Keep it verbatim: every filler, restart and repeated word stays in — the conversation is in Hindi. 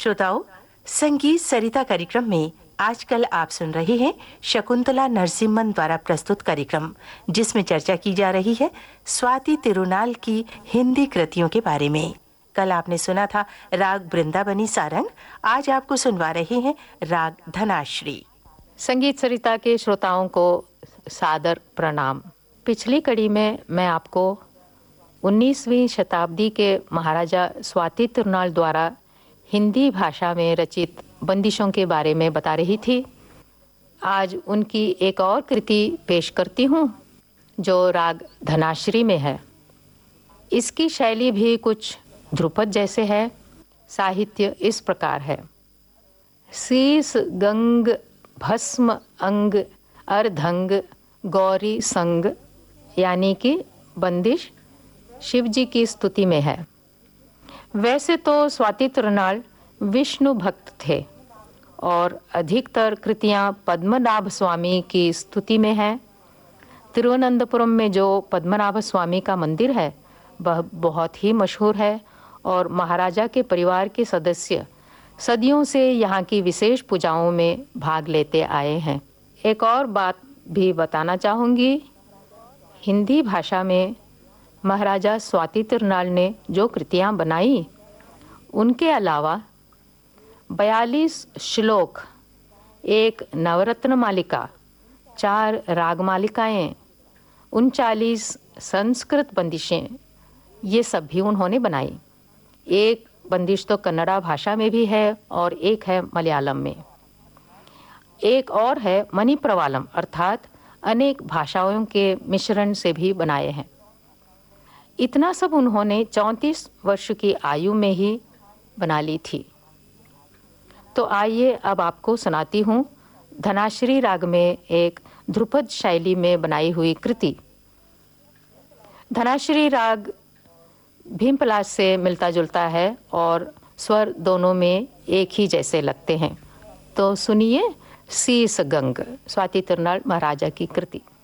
श्रोताओं, संगीत सरिता कार्यक्रम में आजकल आप सुन रहे हैं शकुंतला नरसिम्हन द्वारा प्रस्तुत कार्यक्रम, जिसमें चर्चा की जा रही है स्वाति तिरुनाल की हिंदी कृतियों के बारे में। कल आपने सुना था राग वृंदावनी सारंग, आज आपको सुनवा रहे हैं राग धनाश्री। संगीत सरिता के श्रोताओं को सादर प्रणाम। पिछली कड़ी में मैं आपको उन्नीसवीं शताब्दी के महाराजा स्वाति तिरुनाल द्वारा हिंदी भाषा में रचित बंदिशों के बारे में बता रही थी। आज उनकी एक और कृति पेश करती हूँ जो राग धनाश्री में है। इसकी शैली भी कुछ ध्रुपद जैसे है। साहित्य इस प्रकार है। शीस गंग भस्म अंग अर्धंग गौरी संग, यानी कि बंदिश शिव जी की स्तुति में है। वैसे तो स्वाति तिरुनाल विष्णु भक्त थे और अधिकतर कृतियां पद्मनाभ स्वामी की स्तुति में हैं। तिरुवनंतपुरम में जो पद्मनाभ स्वामी का मंदिर है वह बहुत ही मशहूर है और महाराजा के परिवार के सदस्य सदियों से यहाँ की विशेष पूजाओं में भाग लेते आए हैं। एक और बात भी बताना चाहूँगी, हिंदी भाषा में महाराजा स्वाति तिरुनाल ने जो कृतियाँ बनाई उनके अलावा बयालीस श्लोक, एक नवरत्न मालिका, चार राग मालिकाएँ, उनचालीस संस्कृत बंदिशें, ये सब भी उन्होंने बनाई। एक बंदिश तो कन्नड़ा भाषा में भी है और एक है मलयालम में। एक और है मणिप्रवालम, अर्थात अनेक भाषाओं के मिश्रण से भी बनाए हैं। इतना सब उन्होंने चौंतीस वर्ष की आयु में ही बना ली थी। तो आइए अब आपको सुनाती हूँ धनाश्री राग में एक ध्रुपद शैली में बनाई हुई कृति। धनाश्री राग भीमपलास से मिलता जुलता है और स्वर दोनों में एक ही जैसे लगते हैं। तो सुनिए शीस गंग, स्वाति तिरुनाल महाराजा की कृति।